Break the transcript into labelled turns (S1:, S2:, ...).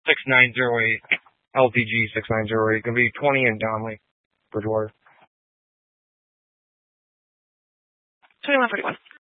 S1: 6908, LTG 6908. Gonna be 20 in Donley, Bridgewater.
S2: 2141.